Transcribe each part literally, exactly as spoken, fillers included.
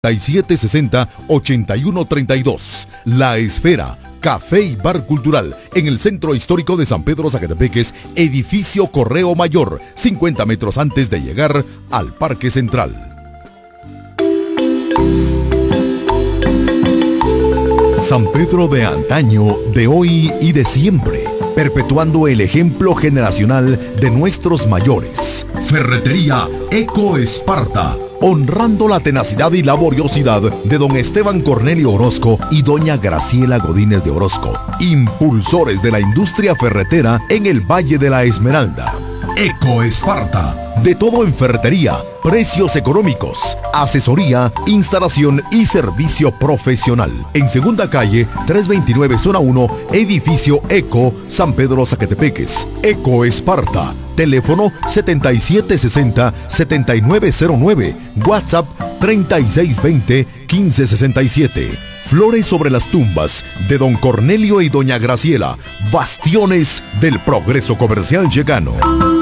siete sesenta, ochenta y uno treinta y dos. La Esfera, Café y Bar Cultural, en el Centro Histórico de San Pedro Zacatepeques, edificio Correo Mayor, cincuenta metros antes de llegar al Parque Central. San Pedro de antaño, de hoy y de siempre, perpetuando el ejemplo generacional de nuestros mayores. Ferretería Eco Esparta, honrando la tenacidad y laboriosidad de don Esteban Cornelio Orozco y doña Graciela Godínez de Orozco, impulsores de la industria ferretera en el Valle de la Esmeralda. Eco Esparta, de todo en ferretería, precios económicos, asesoría, instalación y servicio profesional. En Segunda Calle, trescientos veintinueve, Zona uno, Edificio Eco, San Pedro Zacatepeques. Eco Esparta, teléfono setenta y siete sesenta, setenta y nueve cero nueve, WhatsApp treinta y seis veinte, quince sesenta y siete. Flores sobre las tumbas de don Cornelio y doña Graciela, bastiones del progreso comercial yecano.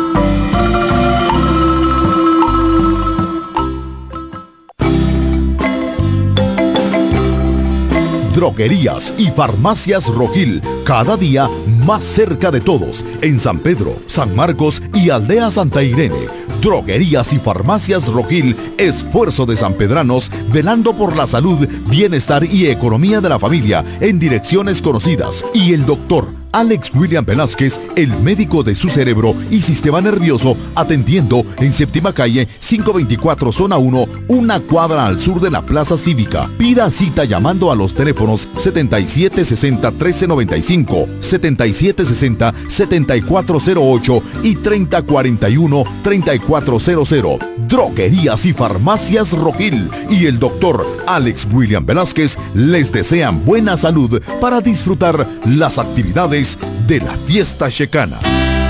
Droguerías y farmacias Rojil, cada día más cerca de todos, en San Pedro, San Marcos y Aldea Santa Irene. Droguerías y farmacias Rojil, esfuerzo de sanpedranos, velando por la salud, bienestar y economía de la familia, en direcciones conocidas. Y el doctor Alex William Velázquez, el médico de su cerebro y sistema nervioso, atendiendo en Séptima Calle, quinientos veinticuatro, Zona uno, una cuadra al sur de la Plaza Cívica. Pida cita llamando a los teléfonos setenta y siete sesenta, trece noventa y cinco, setenta y siete sesenta, setenta y cuatro cero ocho y treinta cuarenta y uno, treinta y cuatro cero cero. Droguerías y farmacias Rojil y el doctor Alex William Velázquez les desean buena salud para disfrutar las actividades de la fiesta checana.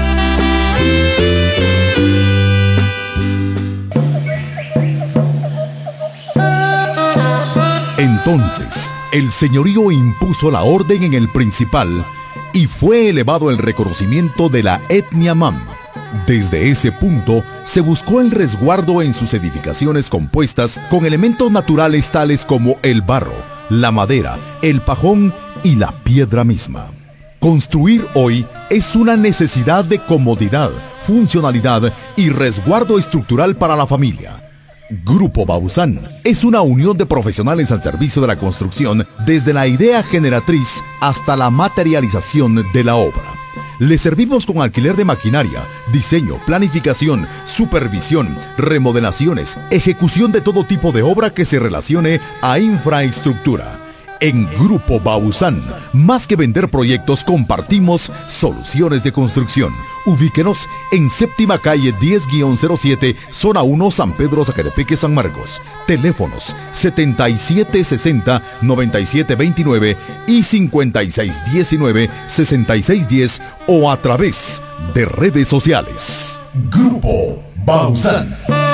Entonces, el señorío impuso la orden en el Principal y fue elevado el reconocimiento de la etnia Mam. Desde ese punto, se buscó el resguardo en sus edificaciones compuestas con elementos naturales tales como el barro, la madera, el pajón y la piedra misma. Construir hoy es una necesidad de comodidad, funcionalidad y resguardo estructural para la familia. Grupo Bausán es una unión de profesionales al servicio de la construcción desde la idea generatriz hasta la materialización de la obra. Le servimos con alquiler de maquinaria, diseño, planificación, supervisión, remodelaciones, ejecución de todo tipo de obra que se relacione a infraestructura. En Grupo Bausán, más que vender proyectos, compartimos soluciones de construcción. Ubíquenos en Séptima Calle diez cero siete, Zona uno, San Pedro Zacatepeques, San Marcos. Teléfonos setenta y siete sesenta, noventa y siete veintinueve y cincuenta y seis diecinueve, sesenta y seis diez o a través de redes sociales. Grupo Bausán.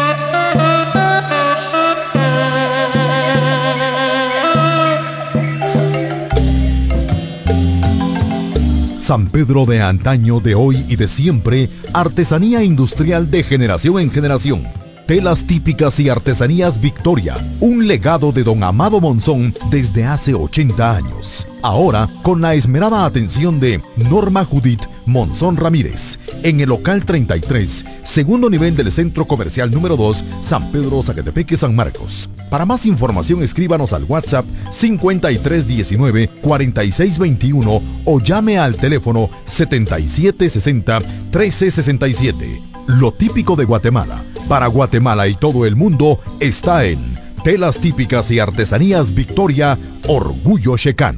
San Pedro de antaño, de hoy y de siempre, artesanía industrial de generación en generación. Telas típicas y artesanías Victoria, un legado de don Amado Monzón desde hace ochenta años. Ahora, con la esmerada atención de Norma Judith Monzón Ramírez, en el local treinta y tres, segundo nivel del Centro Comercial número dos, San Pedro Zacatepeques, San Marcos. Para más información, escríbanos al WhatsApp cincuenta y tres diecinueve, cuarenta y seis veintiuno o llame al teléfono setenta y siete sesenta, trece sesenta y siete. Lo típico de Guatemala, para Guatemala y todo el mundo, está en Telas Típicas y Artesanías Victoria, Orgullo Checano.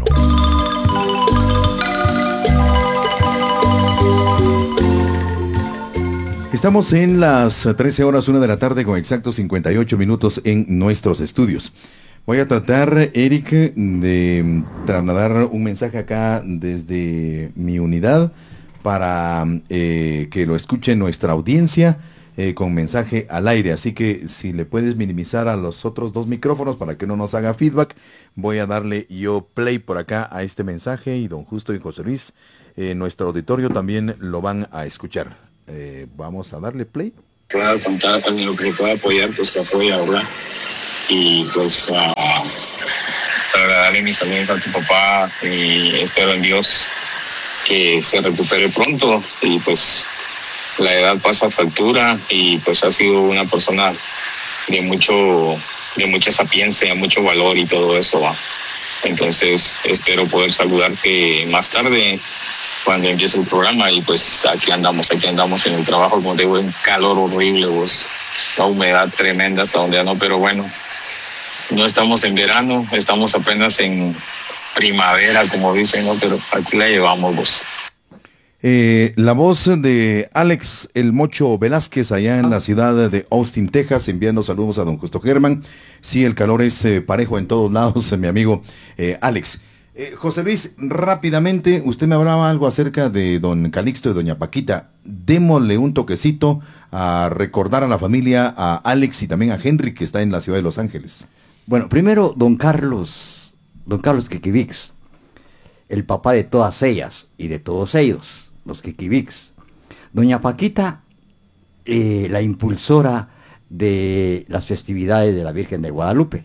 Estamos en las trece horas, una de la tarde, con exactos cincuenta y ocho minutos en nuestros estudios. Voy a tratar, Eric, de trasladar un mensaje acá desde mi unidad para eh, que lo escuche nuestra audiencia eh, con mensaje al aire. Así que si le puedes minimizar a los otros dos micrófonos para que no nos haga feedback, voy a darle yo play por acá a este mensaje y don Justo y José Luis, eh, nuestro auditorio, también lo van a escuchar. Eh, vamos a darle play. Claro, contar con lo que se pueda apoyar, pues se apoya, ¿verdad? y pues uh, agradarle mis saludos a tu papá y espero en Dios que se recupere pronto y pues la edad pasa factura y pues ha sido una persona de mucho de mucha sapiencia, mucho valor y todo eso, ¿va? Entonces espero poder saludarte más tarde cuando empiece el programa y pues aquí andamos, aquí andamos en el trabajo, como te digo, un calor horrible, pues, la humedad tremenda hasta donde ya no, pero bueno, no estamos en verano, estamos apenas en primavera, como dicen, ¿no? Pero aquí la llevamos, pues. Eh, la voz de Alex El Mocho Velázquez allá en la ciudad de Austin, Texas, enviando saludos a don Justo Germán. Sí, el calor es eh, parejo en todos lados, mi amigo eh, Alex. Eh, José Luis, rápidamente, usted me hablaba algo acerca de don Calixto y doña Paquita. Démosle un toquecito a recordar a la familia, a Alex y también a Henry, que está en la ciudad de Los Ángeles. Bueno, primero, don Carlos, don Carlos Quiquivix, el papá de todas ellas y de todos ellos, los Quiquivix. Doña Paquita, eh, la impulsora de las festividades de la Virgen de Guadalupe.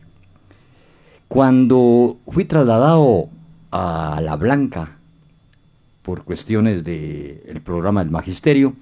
Cuando fui trasladado a La Blanca por cuestiones del programa del Magisterio,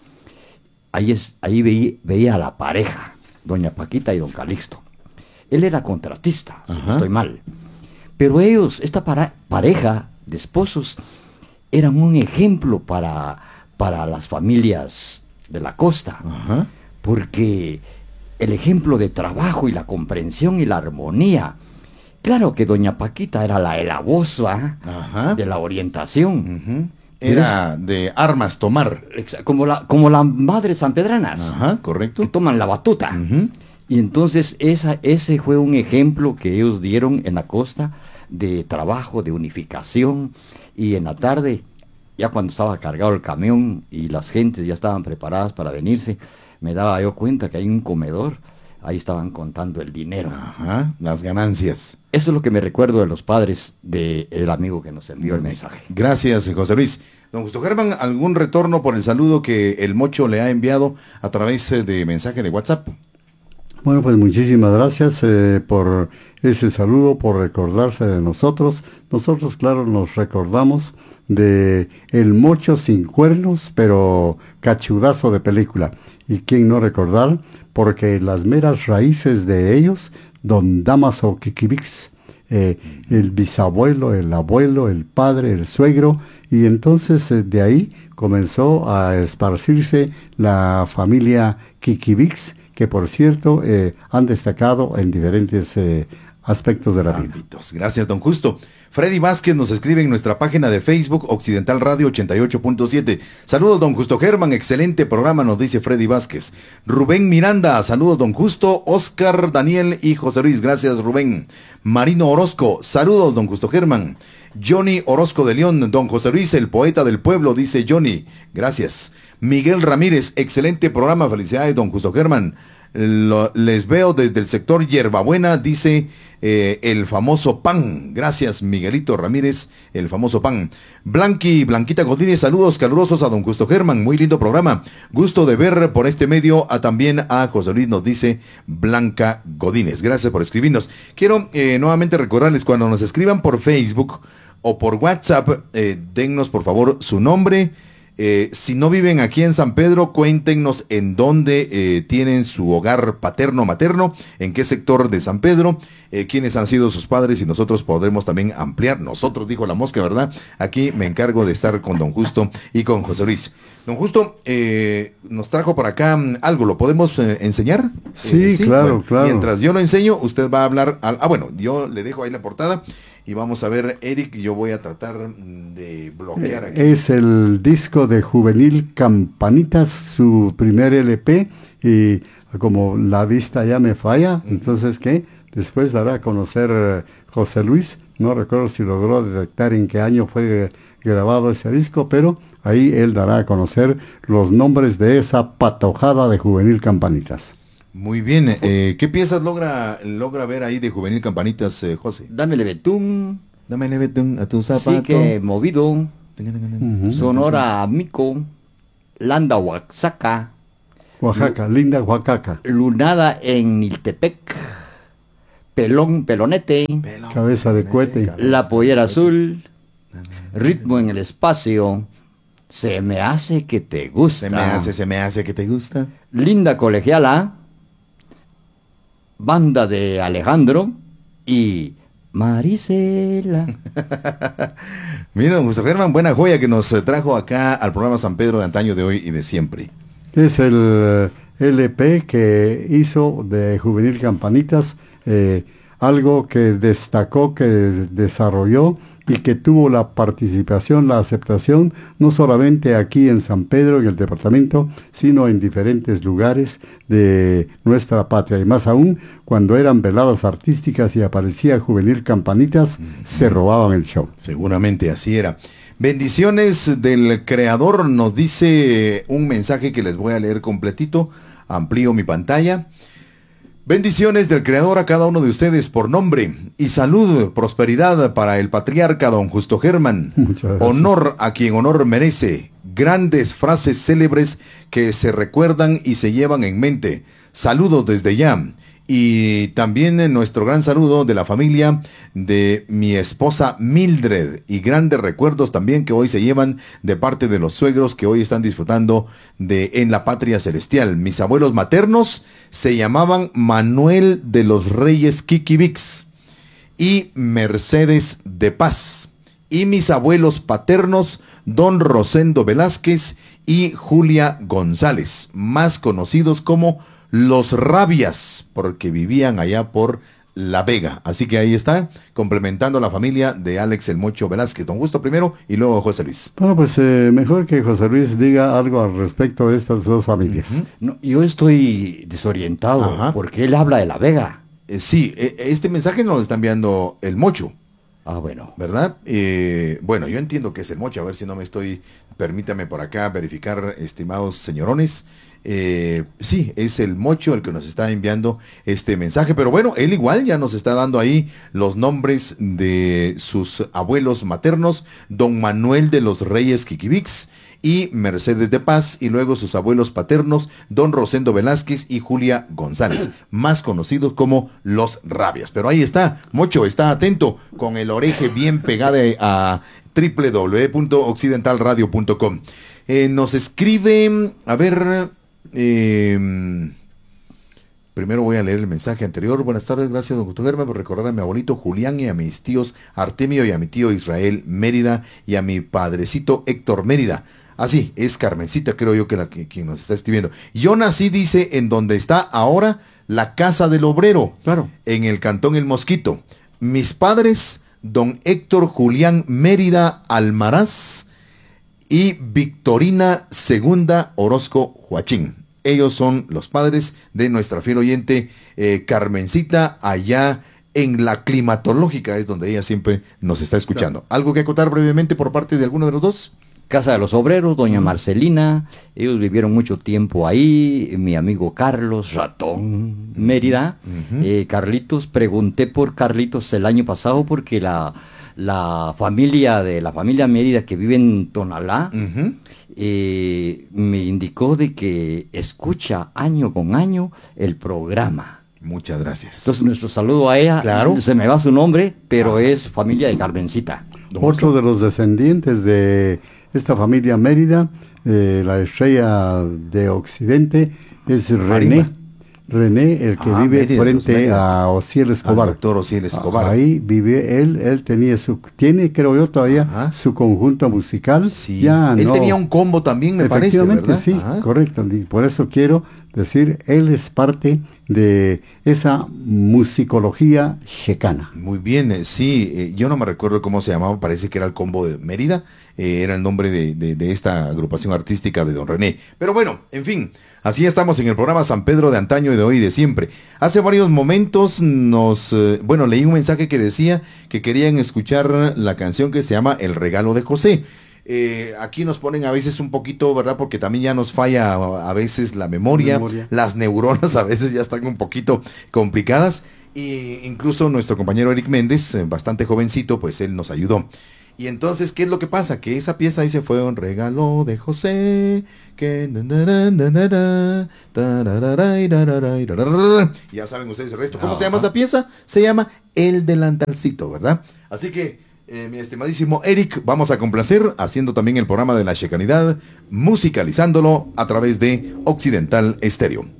ahí, es, ahí veí, veía a la pareja, doña Paquita y don Calixto. Él era contratista, si no estoy mal. Pero ellos, esta para, pareja de esposos, eran un ejemplo para, para las familias de la costa. Ajá. Porque el ejemplo de trabajo y la comprensión y la armonía. Claro que doña Paquita era la la voz, ¿eh? De la orientación. Uh-huh. Era es, de armas tomar. Como la, como las madres sanpedranas. Ajá, correcto. Que toman la batuta. Uh-huh. Y entonces esa, ese fue un ejemplo que ellos dieron en la costa de trabajo, de unificación. Y en la tarde, ya cuando estaba cargado el camión y las gentes ya estaban preparadas para venirse, me daba yo cuenta que hay un comedor. Ahí estaban contando el dinero. Ajá, las ganancias. Eso es lo que me recuerdo de los padres del amigo que nos envió el mensaje. Gracias, José Luis. Don Justo Germán, ¿algún retorno por el saludo que el Mocho le ha enviado a través de mensaje de WhatsApp? Bueno, pues muchísimas gracias eh, por ese saludo, por recordarse de nosotros. Nosotros, claro, nos recordamos de el Mocho sin cuernos, pero cachudazo de película. ¿Y quién no recordar? Porque las meras raíces de ellos, don Damaso Quiquivix, eh, el bisabuelo, el abuelo, el padre, el suegro, y entonces eh, de ahí comenzó a esparcirse la familia Quiquivix, que por cierto eh, han destacado en diferentes eh, aspectos de la vida. Gracias, don Justo. Freddy Vázquez nos escribe en nuestra página de Facebook, Occidental Radio ochenta y ocho punto siete. Saludos, don Justo Germán, excelente programa, nos dice Freddy Vázquez. Rubén Miranda, saludos, don Justo, Oscar, Daniel y José Luis, gracias, Rubén. Marino Orozco, saludos, don Justo Germán. Johnny Orozco de León, don José Luis, el poeta del pueblo, dice Johnny, gracias. Miguel Ramírez, excelente programa, felicidades, don Justo Germán. Lo, les veo desde el sector Hierbabuena, dice eh, el famoso Pan. Gracias, Miguelito Ramírez, el famoso Pan. Blanqui, Blanquita Godínez, saludos calurosos a don Justo Germán, muy lindo programa. Gusto de ver por este medio a también a José Luis, nos dice Blanca Godínez. Gracias por escribirnos. Quiero eh, nuevamente recordarles, cuando nos escriban por Facebook o por WhatsApp, eh, dennos por favor su nombre. Eh, si no viven aquí en San Pedro, cuéntenos en dónde eh, tienen su hogar paterno-materno, en qué sector de San Pedro, eh, quiénes han sido sus padres y nosotros podremos también ampliar. Nosotros, dijo la mosca, ¿verdad? Aquí me encargo de estar con don Justo y con José Luis. Don Justo, eh, nos trajo por acá algo, ¿lo podemos eh, enseñar? Sí, eh, ¿sí? claro, Bueno, claro. Mientras yo lo enseño, usted va a hablar, al, ah bueno, yo le dejo ahí la portada. Y vamos a ver, Eric, yo voy a tratar de bloquear aquí. Es el disco de Juvenil Campanitas, su primer L P, y como la vista ya me falla, uh-huh. Entonces, ¿qué? Después dará a conocer eh, José Luis, no recuerdo si logró detectar en qué año fue grabado ese disco, pero ahí él dará a conocer los nombres de esa patojada de Juvenil Campanitas. Muy bien, eh, ¿qué piezas logra logra ver ahí de Juvenil Campanitas, eh, José? Dámele betún. Dámele betún a tu zapato. Sí que movido. Uh-huh. Sonora Mico. Landa Oaxaca. Oaxaca, Lu- linda Oaxaca. Lunada en Niltepec. pelón, pelonete, Pelón, cabeza de cohete, cabeza la pollera azul, ritmo en el espacio, se me hace que te gusta. Se me hace, se me hace que te gusta. Linda colegiala, banda de Alejandro y Marisela. Mira, don Gustavo Germán, buena joya que nos trajo acá al programa San Pedro de antaño, de hoy y de siempre. Es el L P que hizo de Juvenil Campanitas, eh, algo que destacó, que desarrolló y que tuvo la participación, la aceptación, no solamente aquí en San Pedro, en el departamento, sino en diferentes lugares de nuestra patria. Y más aún, cuando eran veladas artísticas y aparecía Juvenil Campanitas, mm-hmm. se robaban el show. Seguramente así era. Bendiciones del Creador, nos dice un mensaje que les voy a leer completito. Amplío mi pantalla. Bendiciones del Creador a cada uno de ustedes por nombre y salud, prosperidad para el patriarca don Justo Germán. Honor a quien honor merece. Grandes frases célebres que se recuerdan y se llevan en mente. Saludos desde ya. Y también en nuestro gran saludo de la familia de mi esposa Mildred. Y grandes recuerdos también que hoy se llevan de parte de los suegros que hoy están disfrutando de en la patria celestial. Mis abuelos maternos se llamaban Manuel de los Reyes Quiquivix y Mercedes de Paz. Y mis abuelos paternos, don Rosendo Velázquez y Julia González, más conocidos como Los Rabias, porque vivían allá por La Vega. Así que ahí está, complementando la familia de Alex el Mocho Velázquez. Don Gusto primero y luego José Luis. Bueno, pues eh, mejor que José Luis diga algo al respecto de estas dos familias. Uh-huh. No, yo estoy desorientado. Ajá. Porque él habla de La Vega. Eh, sí, eh, este mensaje nos lo está enviando el Mocho. Ah, bueno. ¿Verdad? Eh, bueno, yo entiendo que es el Mocho, a ver si no me estoy, permítame por acá verificar, estimados señorones. Eh, sí, es el Mocho el que nos está enviando este mensaje, pero bueno, él igual ya nos está dando ahí los nombres de sus abuelos maternos, don Manuel de los Reyes Quiquivix y Mercedes de Paz, y luego sus abuelos paternos, don Rosendo Velázquez y Julia González, más conocidos como Los Rabias. Pero ahí está, Mocho, está atento, con el oreje bien pegado a doble u doble u doble u punto occidental radio punto com. Eh, nos escribe, a ver... Eh, primero voy a leer el mensaje anterior. Buenas tardes, gracias don Gusto Germán por recordar a mi abuelito Julián y a mis tíos Artemio y a mi tío Israel Mérida y a mi padrecito Héctor Mérida. Así, ah, es Carmencita, creo yo que la que quien nos está escribiendo. Yo nací, dice, en donde está ahora la Casa del Obrero, claro, en el Cantón El Mosquito. Mis padres, don Héctor Julián Mérida Almaraz y Victorina Segunda Orozco Joachín. Ellos son los padres de nuestra fiel oyente eh, Carmencita, allá en la climatológica, es donde ella siempre nos está escuchando. Claro. ¿Algo que acotar brevemente por parte de alguno de los dos? Casa de los Obreros, doña uh-huh. Marcelina, ellos vivieron mucho tiempo ahí, mi amigo Carlos, Ratón, Mérida, uh-huh. eh, Carlitos, pregunté por Carlitos el año pasado porque la... La familia de la familia Mérida que vive en Tonalá uh-huh. eh, me indicó de que escucha año con año el programa. Muchas gracias. Entonces nuestro saludo a ella, claro. Se me va su nombre, pero ah. es familia de Carmencita. Otro de los descendientes de esta familia Mérida, eh, la estrella de Occidente, es René. René, el que ah, vive Mérida, frente a Ociel Escobar. Al doctor Ociel Escobar. Ahí vive él, él tenía su, tiene creo yo todavía Ajá. su conjunto musical. Sí. Ya él no. tenía un combo también, me parece, ¿verdad? Sí, Ajá. correcto. Y por eso quiero decir, él es parte de esa musicología checana. Muy bien, eh, sí, eh, yo no me recuerdo cómo se llamaba, parece que era el combo de Mérida, eh, era el nombre de, de, de esta agrupación artística de don René. Pero bueno, en fin, así estamos en el programa San Pedro de antaño y de hoy y de siempre. Hace varios momentos nos, eh, bueno, leí un mensaje que decía que querían escuchar la canción que se llama El Regalo de José. Eh, aquí nos ponen a veces un poquito, ¿verdad? Porque también ya nos falla a, a veces la memoria, memoria, las neuronas a veces ya están un poquito complicadas, y incluso nuestro compañero Eric Méndez, eh, bastante jovencito, pues él nos ayudó. Y entonces, ¿qué es lo que pasa? Que esa pieza dice fue un regalo de José. Que... Ya saben ustedes el resto. ¿Cómo se llama esa pieza? Se llama El Delantalcito, ¿verdad? Así que, eh, mi estimadísimo Eric, vamos a complacer haciendo también el programa de la Checanidad, musicalizándolo a través de Occidental Estéreo.